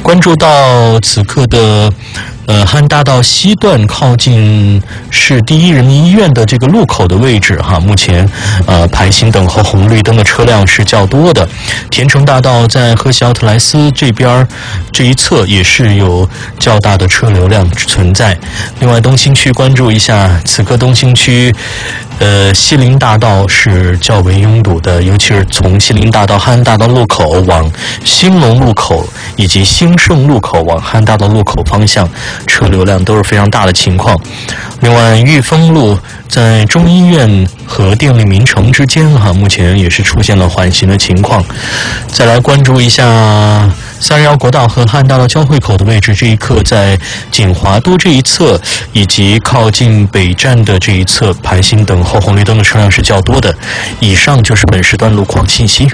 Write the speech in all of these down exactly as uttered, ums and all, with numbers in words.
关注到此刻的呃汉大道西段靠近市第一人民医院的这个路口的位置哈，目前呃排行等候红绿灯的车辆是较多的。田城大道在荷西奥特莱斯这边这一侧也是有较大的车流量存在。另外，东兴区关注一下，此刻东兴区呃西林大道是较为拥堵的，尤其是从西林大道汉大道路口往兴隆路口以及兴盛路口往汉大道路口方向，车流量都是非常大的情况。另外，裕丰路在中医院和电力民城之间哈，目前也是出现了缓行的情况。再来关注一下三十一国道和汉大道交汇口的位置，这一刻在锦华都这一侧以及靠近北站的这一侧排行等候红绿灯的车辆是较多的。以上就是本时段路况信息。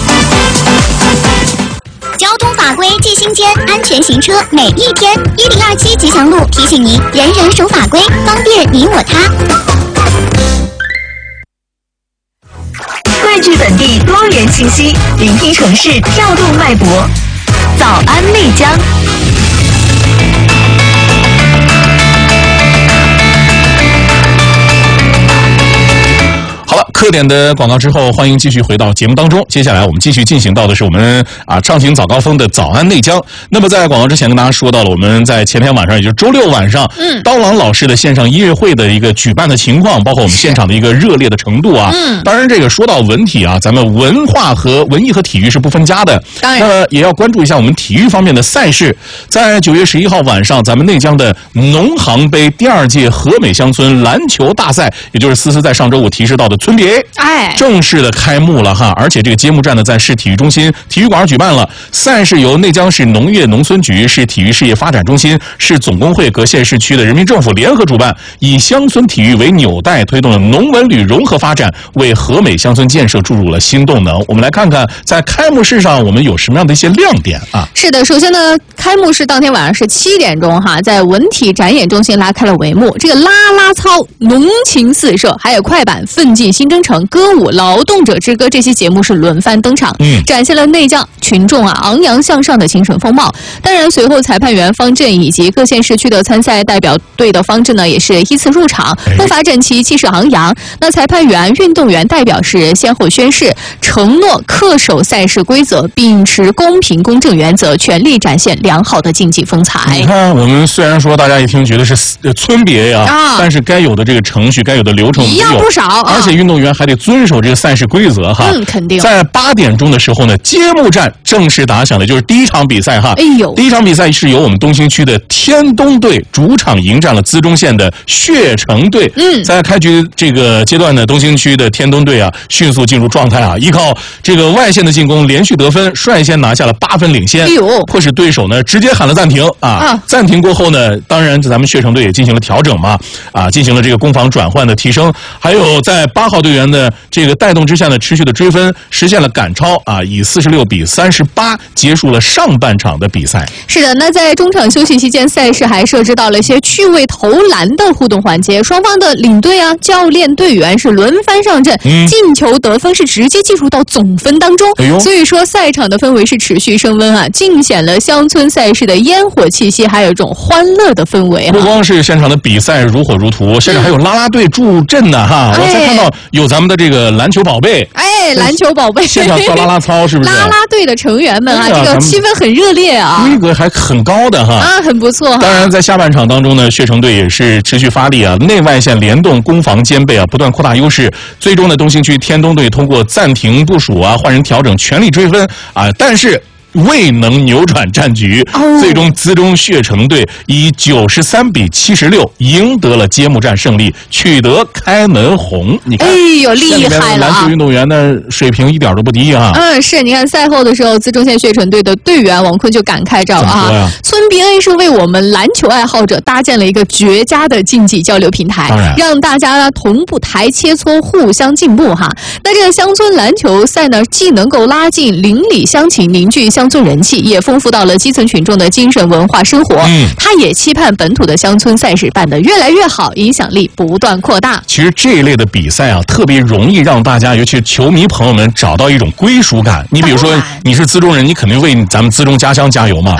交通法规记心间，安全行车每一天。一零二七吉祥路提醒您：人人守法规，方便你我他。 汇聚本地多元信息，聆听城市跳动脉搏。早安内江。 好了，课点的广告之后，欢迎继续回到节目当中。接下来我们继续进行到的是我们啊畅行早高峰的早安内江。那么在广告之前跟大家说到了，我们在前天晚上，也就是周六晚上，嗯，刀郎老师的线上音乐会的一个举办的情况，包括我们现场的一个热烈的程度啊。嗯，当然这个说到文体啊，咱们文化和文艺和体育是不分家的。当然，那么也要关注一下我们体育方面的赛事。在九月十一号晚上，咱们内江的农行杯第二届和美乡村篮球大赛，也就是思思在上周五提示到的村比 A， 哎，正式的开幕了哈！而且这个揭幕战呢，在市体育中心体育馆举办了。赛事由内江市农业农村局、市体育事业发展中心、市总工会各县市区的人民政府联合主办，以乡村体育为纽带，推动了农文旅融合发展，为和美乡村建设注入了新动能。我们来看看在开幕式上我们有什么样的一些亮点啊？ 是的，首先呢，开幕式当天晚上是七点钟哈，在文体展演中心拉开了帷幕。这个啦啦操、浓情四射，还有快板、奋进新征程、歌舞、劳动者之歌这些节目是轮番登场，嗯，展现了内江群众啊昂扬向上的精神风貌。当然，随后裁判员方阵以及各县市区的参赛代表队的方阵呢，也是依次入场，步伐整齐，气势昂扬。那裁判员、运动员代表是先后宣誓，承诺恪守赛事规则，秉持公平公正原则，全力展现良好的竞技风采。 你看，我们虽然说大家一听觉得是村别呀、啊，但是该有的这个程序、该有的流程一样不少，啊、 而且运动员还得遵守这个赛事规则哈。 嗯，肯定。 在八点钟的时候呢，揭幕战正式打响的，就是第一场比赛哈。 哎呦， 第一场比赛是由我们东兴区的天东队主场迎战了资中县的血城队。嗯，在开局这个阶段呢，东兴区的天东队啊，迅速进入状态啊，依靠这个外线的进攻，连续得分，率先拿下了八分领先。哎呦，迫使对手呢直接喊了暂停啊！啊暂停过后呢，当然咱们血城队也进行了调整嘛，啊，进行了这个攻防转换的提升，还有在八号队员的这个带动之下呢，持续的追分，实现了赶超啊，以四十六比三十八结束了上半场的比赛。 是的，那在中场休息期间，赛事还设置到了一些趣味投篮的互动环节，双方的领队啊、教练、队员是轮番上阵，嗯、进球得分是直接计入到总分当中。哎、所以说赛场的氛围是持续升温啊，尽显了乡村赛事的烟火气息，还有一种欢乐的氛围。 不光是现场的比赛如火如荼，现场还有啦啦队助阵呢哈！我才看到有咱们的这个篮球宝贝， 哎，篮球宝贝现场跳啦啦操是不是？ 啦啦队的成员们啊，这个气氛很热烈啊， 规格还很高的哈啊，很不错。 当然，在下半场当中呢，血城队也是持续发力啊，内外线联动，攻防兼备啊，不断扩大优势。最终呢，东兴区天东队通过暂停部署啊、换人调整，全力追分啊，但是未能扭转战局，哦、最终资中血城队以九十三比七十六赢得了揭幕战胜利，取得开门红。你看， 哎呦，厉害了！ 篮球运动员的水平一点都不低啊。 嗯，是，你看赛后的时候，资中县血城队的队员王坤就感慨着啊，村 B A 是为我们篮球爱好者搭建了一个绝佳的竞技交流平台，让大家呢同步台切磋，互相进步哈。那这个乡村篮球赛呢，既能够拉近邻里乡情，凝聚乡村人气，也丰富到了基层群众的精神文化生活。嗯，他也期盼本土的乡村赛事办得越来越好，影响力不断扩大。 其实这一类的比赛啊，特别容易让大家，尤其是球迷朋友们找到一种归属感。你比如说，你是资中人，你肯定为咱们资中家乡加油嘛。